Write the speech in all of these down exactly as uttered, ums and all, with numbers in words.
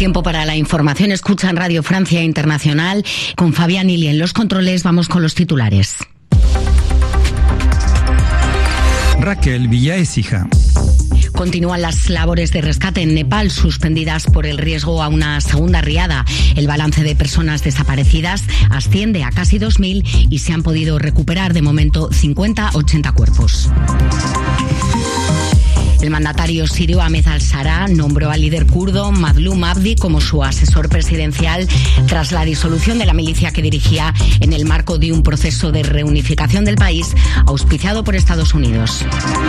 Tiempo para la información. Escucha en Radio Francia Internacional con Fabián Ili en los controles. Vamos con los titulares. Raquel Villaécija. Continúan las labores de rescate en Nepal, suspendidas por el riesgo a una segunda riada. El balance de personas desaparecidas asciende a casi dos mil y se han podido recuperar de momento cincuenta a ochenta cuerpos. El mandatario sirio Ahmed al-Shara nombró al líder kurdo Mazlum Abdi como su asesor presidencial tras la disolución de la milicia que dirigía en el marco de un proceso de reunificación del país auspiciado por Estados Unidos.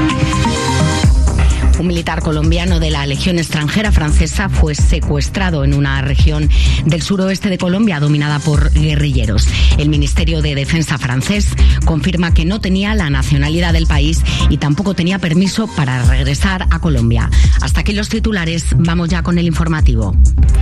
Un militar colombiano de la Legión extranjera francesa fue secuestrado en una región del suroeste de Colombia dominada por guerrilleros. El Ministerio de Defensa francés confirma que no tenía la nacionalidad del país y tampoco tenía permiso para regresar a Colombia. Hasta aquí los titulares, vamos ya con el informativo.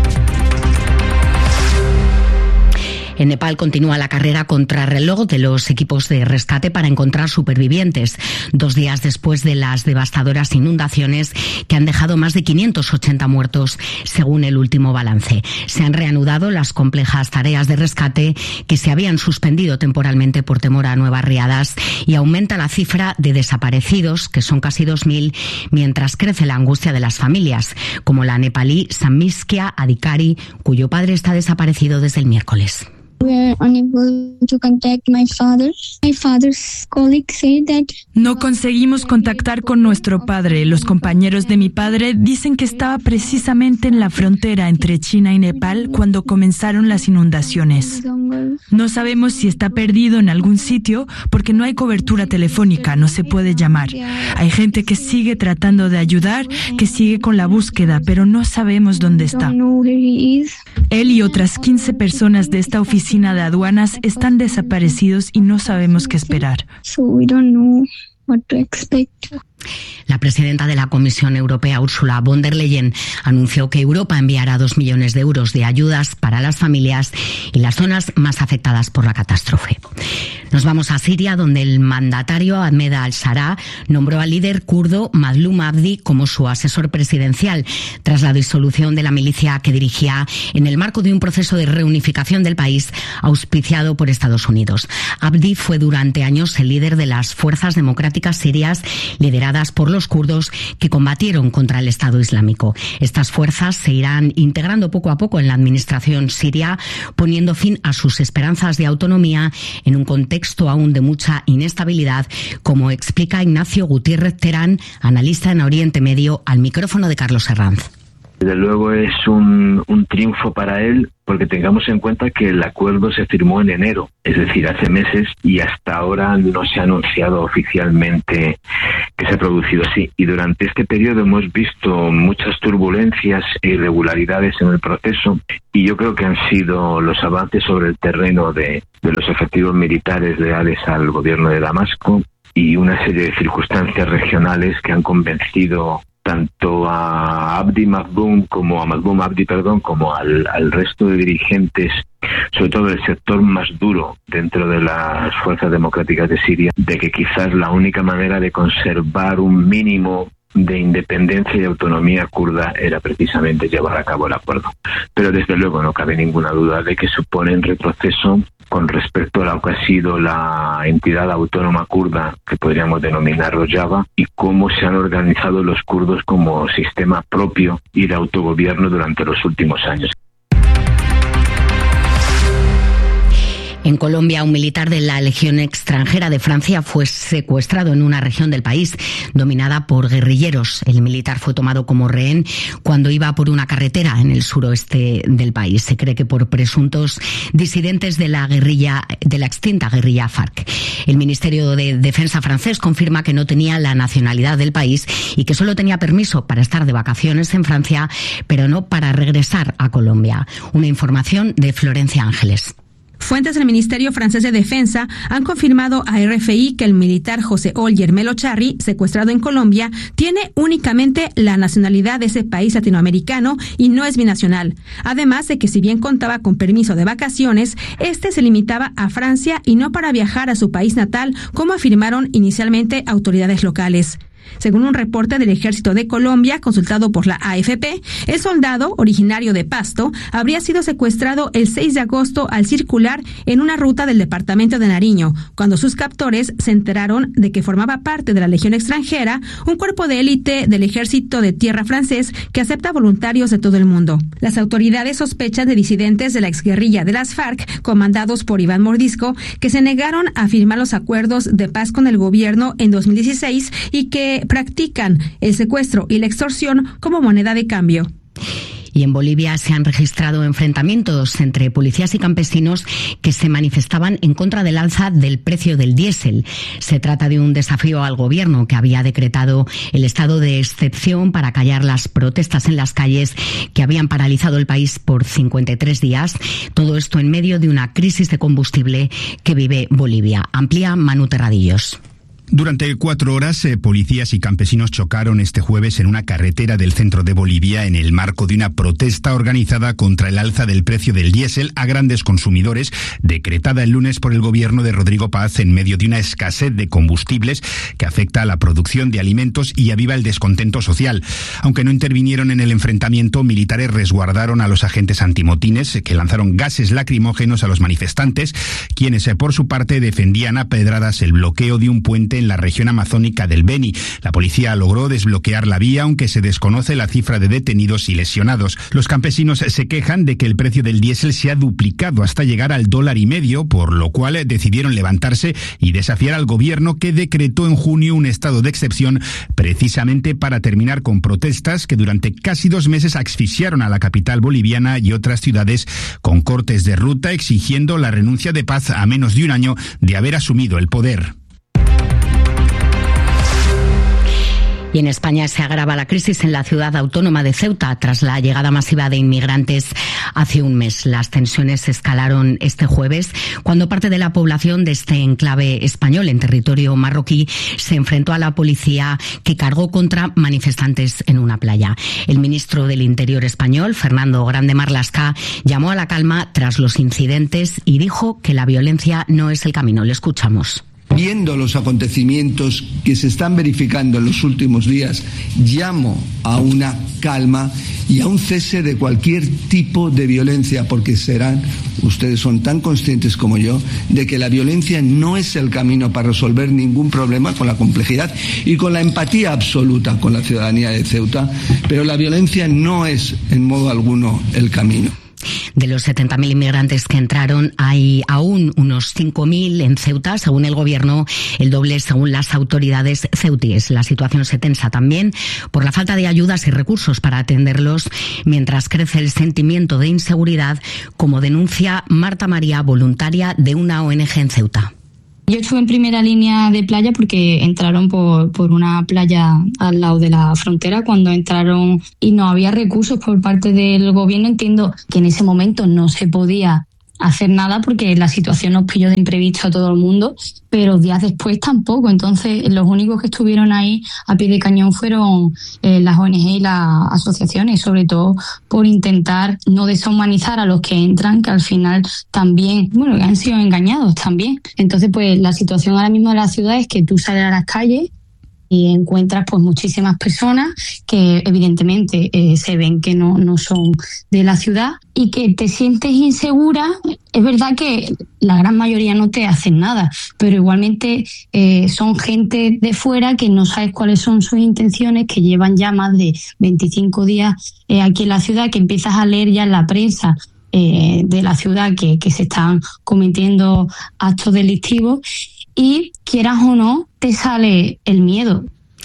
En Nepal continúa la carrera contrarreloj de los equipos de rescate para encontrar supervivientes, dos días después de las devastadoras inundaciones que han dejado más de quinientos ochenta muertos, según el último balance. Se han reanudado las complejas tareas de rescate que se habían suspendido temporalmente por temor a nuevas riadas y aumenta la cifra de desaparecidos, que son casi dos mil, mientras crece la angustia de las familias, como la nepalí Sammiskia Adhikari, cuyo padre está desaparecido desde el miércoles. No conseguimos contactar con nuestro padre. Los compañeros de mi padre dicen que estaba precisamente en la frontera entre China y Nepal cuando comenzaron las inundaciones. No sabemos si está perdido en algún sitio porque no hay cobertura telefónica, no se puede llamar. Hay gente que sigue tratando de ayudar, que sigue con la búsqueda, pero no sabemos dónde está. Él y otras quince personas de esta oficina de aduanas están desaparecidos y no sabemos qué esperar. La presidenta de la Comisión Europea, Ursula von der Leyen, anunció que Europa enviará dos millones de euros de ayudas para las familias y las zonas más afectadas por la catástrofe. Nos vamos a Siria, donde el mandatario Ahmed al-Shara nombró al líder kurdo Mazlum Abdi como su asesor presidencial tras la disolución de la milicia que dirigía en el marco de un proceso de reunificación del país auspiciado por Estados Unidos. Abdi fue durante años el líder de las fuerzas democráticas sirias lideradas por los kurdos que combatieron contra el Estado Islámico. Estas fuerzas se irán integrando poco a poco en la administración siria, poniendo fin a sus esperanzas de autonomía en un contexto aún de mucha inestabilidad, como explica Ignacio Gutiérrez Terán, analista en Oriente Medio, al micrófono de Carlos Herranz. Desde luego es un, un triunfo para él, porque tengamos en cuenta que el acuerdo se firmó en enero, es decir, hace meses, y hasta ahora no se ha anunciado oficialmente que se ha producido así. Y durante este periodo hemos visto muchas turbulencias e irregularidades en el proceso, y yo creo que han sido los avances sobre el terreno de, de los efectivos militares leales al gobierno de Damasco y una serie de circunstancias regionales que han convencido tanto a Abdi Mazlum como a Mazlum Abdi, perdón, como al, al resto de dirigentes, sobre todo del sector más duro dentro de las fuerzas democráticas de Siria, de que quizás la única manera de conservar un mínimo de independencia y autonomía kurda era precisamente llevar a cabo el acuerdo. Pero desde luego no cabe ninguna duda de que supone un retroceso con respecto a lo que ha sido la entidad autónoma kurda, que podríamos denominar Rojava, y cómo se han organizado los kurdos como sistema propio y de autogobierno durante los últimos años. En Colombia, un militar de la Legión extranjera de Francia fue secuestrado en una región del país dominada por guerrilleros. El militar fue tomado como rehén cuando iba por una carretera en el suroeste del país. Se cree que por presuntos disidentes de la guerrilla, de la extinta guerrilla FARC. El Ministerio de Defensa francés confirma que no tenía la nacionalidad del país y que solo tenía permiso para estar de vacaciones en Francia, pero no para regresar a Colombia. Una información de Florencia Ángeles. Fuentes del Ministerio francés de Defensa han confirmado a R F I que el militar José Ollier Melocharry, secuestrado en Colombia, tiene únicamente la nacionalidad de ese país latinoamericano y no es binacional. Además de que si bien contaba con permiso de vacaciones, este se limitaba a Francia y no para viajar a su país natal, como afirmaron inicialmente autoridades locales. Según un reporte del Ejército de Colombia consultado por la A F P, el soldado, originario de Pasto, habría sido secuestrado el seis de agosto al circular en una ruta del departamento de Nariño, cuando sus captores se enteraron de que formaba parte de la Legión Extranjera, un cuerpo de élite del Ejército de Tierra francés que acepta voluntarios de todo el mundo. Las autoridades sospechan de disidentes de la exguerrilla de las FARC, comandados por Iván Mordisco, que se negaron a firmar los acuerdos de paz con el gobierno en dos mil dieciséis y que practican el secuestro y la extorsión como moneda de cambio. Y en Bolivia se han registrado enfrentamientos entre policías y campesinos que se manifestaban en contra del alza del precio del diésel. Se trata de un desafío al gobierno que había decretado el estado de excepción para callar las protestas en las calles que habían paralizado el país por cincuenta y tres días. Todo esto en medio de una crisis de combustible que vive Bolivia. Amplía Manu Terradillos. Durante cuatro horas, eh, policías y campesinos chocaron este jueves en una carretera del centro de Bolivia en el marco de una protesta organizada contra el alza del precio del diésel a grandes consumidores, decretada el lunes por el gobierno de Rodrigo Paz en medio de una escasez de combustibles que afecta a la producción de alimentos y aviva el descontento social. Aunque no intervinieron en el enfrentamiento, militares resguardaron a los agentes antimotines que lanzaron gases lacrimógenos a los manifestantes, quienes eh, por su parte defendían a pedradas el bloqueo de un puente en la región amazónica del Beni. La policía logró desbloquear la vía, aunque se desconoce la cifra de detenidos y lesionados. Los campesinos se quejan de que el precio del diésel se ha duplicado hasta llegar al dólar y medio, por lo cual decidieron levantarse y desafiar al gobierno, que decretó en junio un estado de excepción precisamente para terminar con protestas que durante casi dos meses asfixiaron a la capital boliviana y otras ciudades con cortes de ruta, exigiendo la renuncia de Paz a menos de un año de haber asumido el poder. Y en España se agrava la crisis en la ciudad autónoma de Ceuta tras la llegada masiva de inmigrantes hace un mes. Las tensiones escalaron este jueves cuando parte de la población de este enclave español en territorio marroquí se enfrentó a la policía, que cargó contra manifestantes en una playa. El ministro del Interior español, Fernando Grande Marlaska, llamó a la calma tras los incidentes y dijo que la violencia no es el camino. Le escuchamos. Viendo los acontecimientos que se están verificando en los últimos días, llamo a una calma y a un cese de cualquier tipo de violencia, porque serán, ustedes son tan conscientes como yo, de que la violencia no es el camino para resolver ningún problema, con la complejidad y con la empatía absoluta con la ciudadanía de Ceuta, pero la violencia no es en modo alguno el camino. De los setenta mil inmigrantes que entraron, hay aún unos cinco mil en Ceuta, según el gobierno, el doble según las autoridades ceutíes. La situación se tensa también por la falta de ayudas y recursos para atenderlos, mientras crece el sentimiento de inseguridad, como denuncia Marta María, voluntaria de una O N G en Ceuta. Yo estuve en primera línea de playa porque entraron por, por una playa al lado de la frontera cuando entraron y no había recursos por parte del gobierno. Entiendo que en ese momento no se podía hacer nada porque la situación nos pilló de imprevisto a todo el mundo, pero días después tampoco. Entonces los únicos que estuvieron ahí a pie de cañón fueron eh, las O N G y las asociaciones, sobre todo por intentar no deshumanizar a los que entran, que al final también, bueno, que han sido engañados también. Entonces pues la situación ahora mismo de la ciudad es que tú sales a las calles y encuentras pues muchísimas personas que evidentemente eh, se ven que no, no son de la ciudad y que te sientes insegura. Es verdad que la gran mayoría no te hacen nada, pero igualmente eh, son gente de fuera que no sabes cuáles son sus intenciones, que llevan ya más de veinticinco días eh, aquí en la ciudad, que empiezas a leer ya en la prensa eh, de la ciudad que, que se están cometiendo actos delictivos. Y quieras o no, te sale el miedo.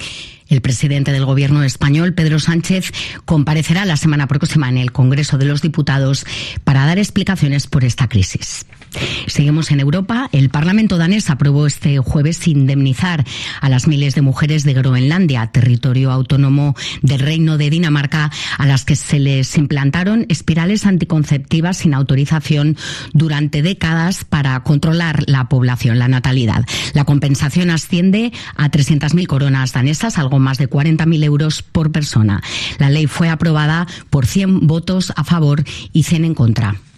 El presidente del gobierno español, Pedro Sánchez, comparecerá la semana próxima en el Congreso de los Diputados para dar explicaciones por esta crisis. Seguimos en Europa. El Parlamento danés aprobó este jueves indemnizar a las miles de mujeres de Groenlandia, territorio autónomo del Reino de Dinamarca, a las que se les implantaron espirales anticonceptivas sin autorización durante décadas para controlar la población, la natalidad. La compensación asciende a trescientas mil coronas danesas, algo más de cuarenta mil euros por persona. La ley fue aprobada por cien votos a favor y cien en contra.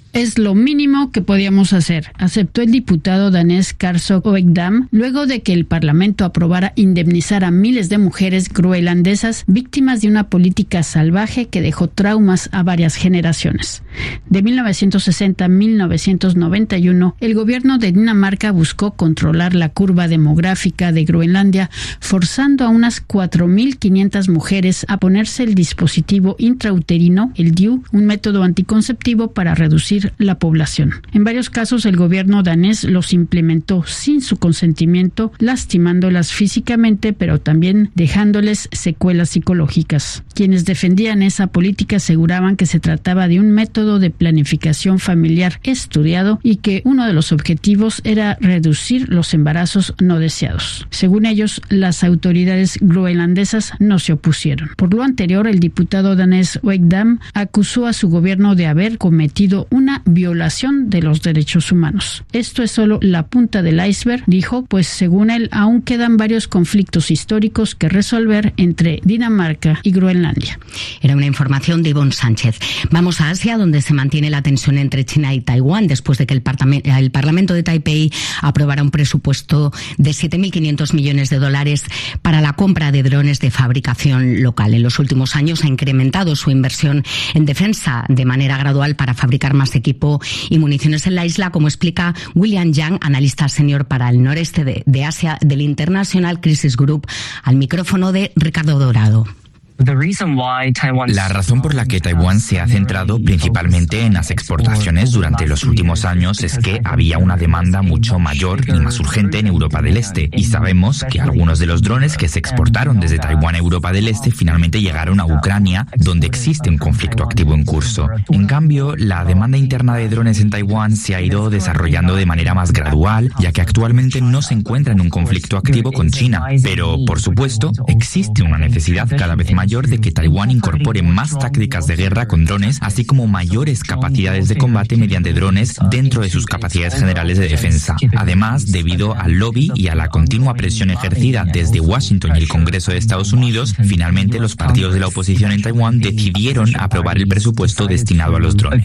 Es lo mínimo que podíamos hacer, aceptó el diputado danés Karsok Oegdam, luego de que el Parlamento aprobara indemnizar a miles de mujeres groenlandesas víctimas de una política salvaje que dejó traumas a varias generaciones. De mil novecientos sesenta a mil novecientos noventa y uno, el gobierno de Dinamarca buscó controlar la curva demográfica de Groenlandia, forzando a unas cuatro mil quinientas mujeres a ponerse el dispositivo intrauterino, el D I U, un método anticonceptivo para reducir la población. En varios casos, el gobierno danés los implementó sin su consentimiento, lastimándolas físicamente, pero también dejándoles secuelas psicológicas. Quienes defendían esa política aseguraban que se trataba de un método de planificación familiar estudiado y que uno de los objetivos era reducir los embarazos no deseados. Según ellos, las autoridades groenlandesas no se opusieron. Por lo anterior, el diputado danés Oegdam acusó a su gobierno de haber cometido una violación de los derechos humanos. Esto es solo la punta del iceberg, dijo, pues según él aún quedan varios conflictos históricos que resolver entre Dinamarca y Groenlandia. Era una información de Ivonne Sánchez. Vamos a Asia, donde se mantiene la tensión entre China y Taiwán después de que el, el Parlamento de Taipei aprobara un presupuesto de siete mil quinientos millones de dólares para la compra de drones de fabricación local. En los últimos años ha incrementado su inversión en defensa de manera gradual para fabricar más equipo y municiones en la isla, como explica William Yang, analista senior para el noreste de, de Asia del International Crisis Group, al micrófono de Ricardo Dorado. La razón por la que Taiwán se ha centrado principalmente en las exportaciones durante los últimos años es que había una demanda mucho mayor y más urgente en Europa del Este, y sabemos que algunos de los drones que se exportaron desde Taiwán a Europa del Este finalmente llegaron a Ucrania, donde existe un conflicto activo en curso. En cambio, la demanda interna de drones en Taiwán se ha ido desarrollando de manera más gradual, ya que actualmente no se encuentra en un conflicto activo con China. Pero, por supuesto, existe una necesidad cada vez mayor de que Taiwán incorpore más tácticas de guerra con drones, así como mayores capacidades de combate mediante drones dentro de sus capacidades generales de defensa. Además, debido al lobby y a la continua presión ejercida desde Washington y el Congreso de Estados Unidos, finalmente los partidos de la oposición en Taiwán decidieron aprobar el presupuesto destinado a los drones.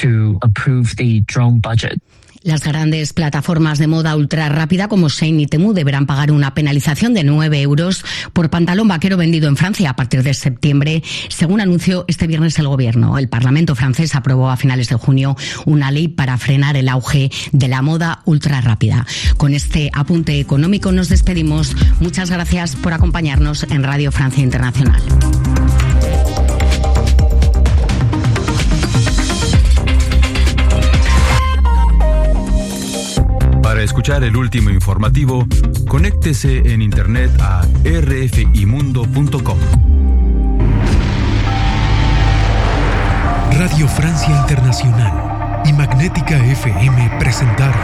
Las grandes plataformas de moda ultra rápida como Shein y Temu deberán pagar una penalización de nueve euros por pantalón vaquero vendido en Francia a partir de septiembre, según anunció este viernes el gobierno. El Parlamento francés aprobó a finales de junio una ley para frenar el auge de la moda ultra rápida. Con este apunte económico nos despedimos. Muchas gracias por acompañarnos en Radio Francia Internacional. Para escuchar el último informativo, conéctese en internet a r f i mundo punto com. Radio Francia Internacional y Magnética F M presentaron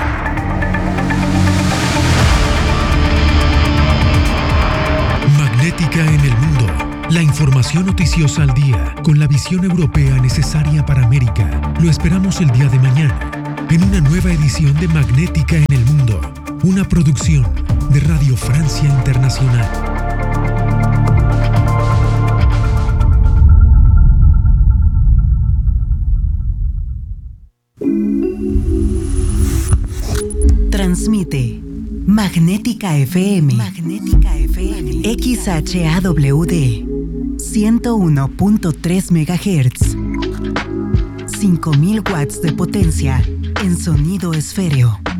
Magnética en el Mundo, la información noticiosa al día con la visión europea necesaria para América. Lo esperamos el día de mañana en una nueva edición de Magnética en el Mundo, una producción de Radio Francia Internacional. Transmite Magnética F M, Magnética F M, X H A W D, ciento uno punto tres megahertz, cinco mil watts de potencia en sonido esféreo.